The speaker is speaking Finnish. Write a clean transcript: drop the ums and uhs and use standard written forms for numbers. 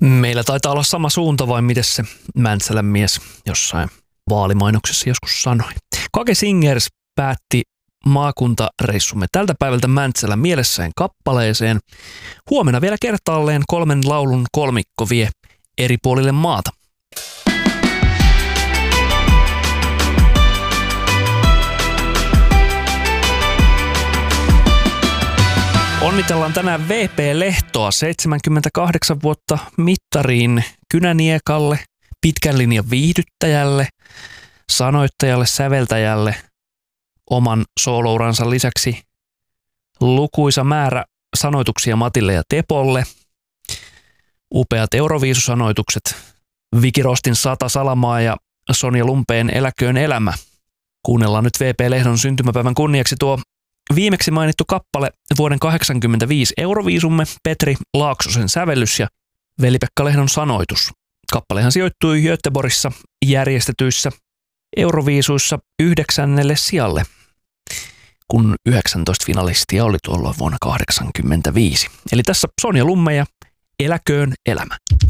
Meillä taitaa olla sama suunta, vai miten se Mäntsälän mies jossain vaalimainoksessa joskus sanoi. Kake Singers päätti maakuntareissumme tältä päivältä Mäntsälän mielessään kappaleeseen. Huomenna vielä kertaalleen 3 laulun kolmikko vie eri puolille maata. Onnitellaan tänään VP Lehtoa 78 vuotta mittariin kynäniekalle, pitkän linjan viihdyttäjälle, sanoittajalle, säveltäjälle, oman soolouransa lisäksi lukuisa määrä sanoituksia Matille ja Tepolle, upeat Euroviisusanoitukset, Viki Rostin 100 salamaa ja Sonja Lumpeen Eläköön elämä. Kuunnellaan nyt VP Lehdon syntymäpäivän kunniaksi tuo viimeksi mainittu kappale vuoden 1985 Euroviisumme, Petri Laaksosen sävellys ja Veli-Pekka Lehdon sanoitus. Kappalehan sijoittui Göteborgissa järjestetyissä Euroviisuissa 9. sijalle, kun 19 finalistia oli tuolloin vuonna 1985. Eli tässä Sonja Lumme ja Eläköön elämä.